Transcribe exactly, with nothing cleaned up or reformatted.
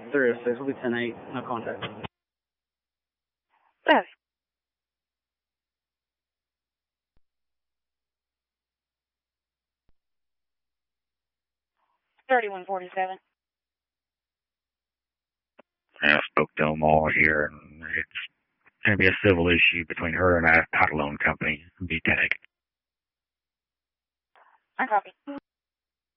three oh six. We'll be ten eight. No contact. Yes. thirty-one forty-seven. I spoke to Omar here, and it's going to be a civil issue between her and our title loan company. Be ten eight. I copy.